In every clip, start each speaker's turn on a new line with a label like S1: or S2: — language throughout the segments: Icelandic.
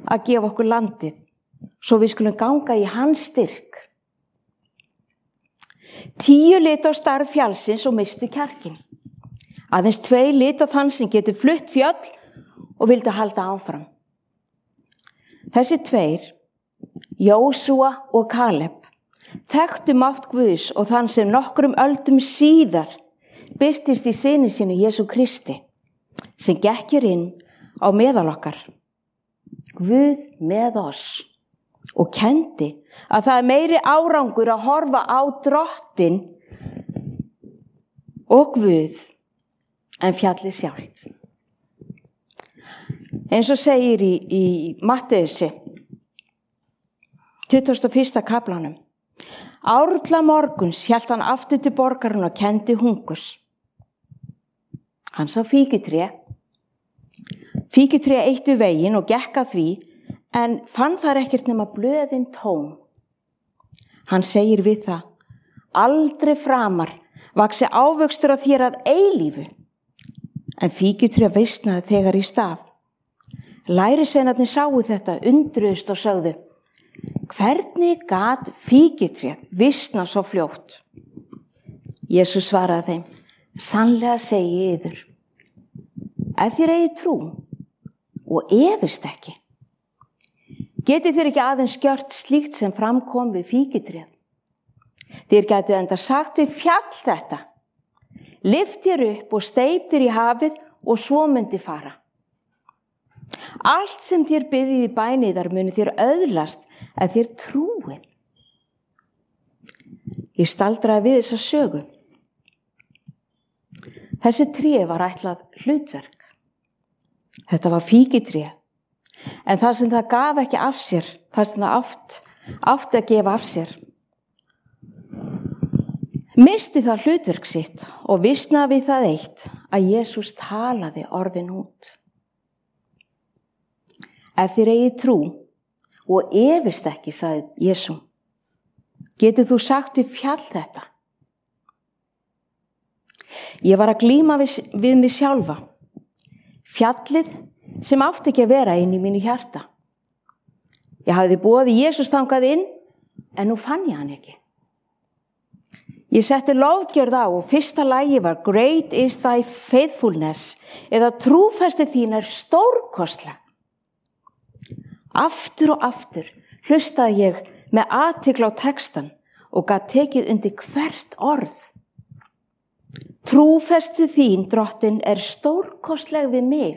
S1: að gefa okkur landið, svo við skulum ganga í hans styrk. 10 litu á stærð fjallsins og mistu kjarkinn. Aðeins 2 litu á þann sem getur flutt fjöll og vildu halda áfram. Þessi 2, Jósúa og Kaleb, þekktu mátt Guðs og þann sem nokkrum öldum síðar birtist í syni sínu Jesú Kristi, sem gekkir inn á meðal okkar. Guð með oss og kendi að það meiri árangur að horfa á Drottinn og Guð en fjallið sjálft. Eins og segir í Matteusi, 21. kaflanum. Árla morguns hélt hann aftur til borgarinn og kendi hungurs. Hann sá fíkutré eitt við veginn og gekk að því, en fann þar ekkert nema blöðin tóm. Hann segir við það, aldrei framar vaxi ávöxtur á þér að eilífu, en fíkutré visnaði þegar í stað. Lærisveinarnir sáu þetta, undruðust og sögðu, hvernig gat fíkjutréð visna svo fljótt? Jesús svaraði þeim, sannlega segi ég yður, ef þér eigið trú og efist ekki, getið þér ekki aðeins gjört slíkt sem framkom við fíkjutréð. Þér gætu enda sagt við fjall þetta, lyft þér upp og steyp þér í hafið og svo myndi fara. Allt sem þér biðið í bæni þar muni þér öðlast ef þér trúið. Ég staldraði við þessa sögu. Þessi tré var ætlað hlutverk. Þetta var fíkitré, en það sem það gaf ekki af sér, það sem það átti að gefa af sér, misti það hlutverk sitt og visnaði við það eitt að Jesús talaði orðin út. Ef þér eigið trú og efist ekki, sagði Jesú, getur þú sagt við fjall þetta. Ég var að glíma við mig sjálfa. Fjallið sem átti ekki að vera inn í mínu hjarta. Ég hafði boðið Jesús þangað inn, en nú fann ég hann ekki. Ég setti lofgjörð á og fyrsta lagi var Great is thy faithfulness, eða trúfesti þín er stórkostleg. Aftur og aftur hlustaði ég með athygli á textan og gat tekið undir hvert orð. Trúfesti þín, Drottinn, er stórkostleg við mig.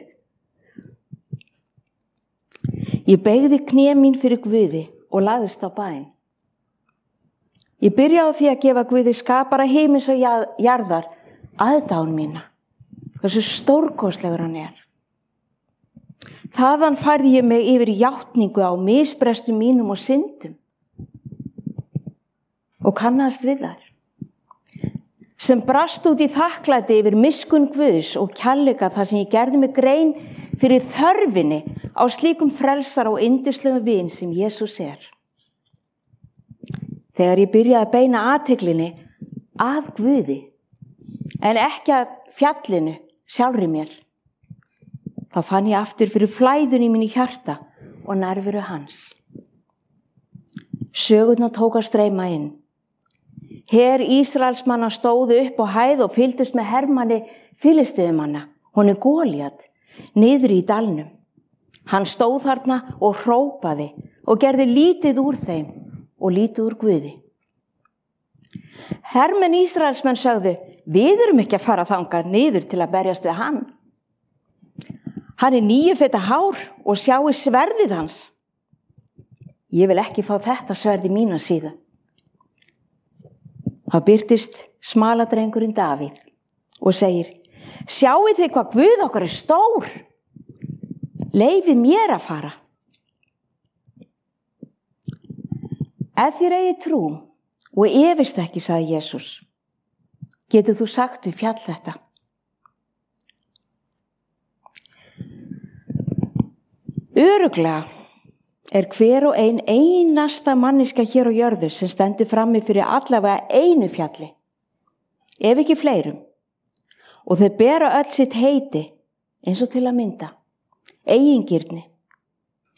S1: Ég beygði kné mín fyrir Guði og lagðist á bæn. Ég byrjaði á því að gefa Guði skapara himins og jarðar aðdáun mína, hversu stórkostlegur hann er. Þaðan færði ég mig yfir í játningu á misbrestum mínum og syndum og kannaðist við þær, sem brast út í þakklæti yfir miskunn Guðs og kærleika þar sem ég gerði mig grein fyrir þörfinni á slíkum frelsar og yndislegum vin sem Jesús er. Þegar ég byrjaði að beina athyglinni að Guði, en ekki að fjallinu sjálfri mér, þá fann ég aftur fyrir flæðun í mínu hjarta og nærveru hans. Sögurnar tók að streyma inn. Her Ísraelsmanna stóðu upp á hæð og fylgdust með hermanni Filistiumanna, honum Góliat, niður í dalnum. Hann stóð þarna og hrópaði og gerði lítið úr þeim og lítið úr Guði. Hermenn Ísraelsmenn sögðu, við erum ekki að fara þangað niður til að berjast við hann. Hann er 9 feta hár og sjáu sverðið hans. Ég vil ekki fá þetta sverð í mína síðu. Þá birtist smaladrengurinn Davíð og segir, sjáu þið hvað Guð okkar er stór. Leyfið mér að fara. Ef þér eigið trú og efist ekki, sagði Jesús, getur þú sagt við fjall þetta. Örugglega er hver og einasta manniska hér á jörðu sem stendur frammi fyrir allavega einu fjalli, ef ekki fleirum, og þau bera öll sitt heiti eins og til að mynda eigingirni,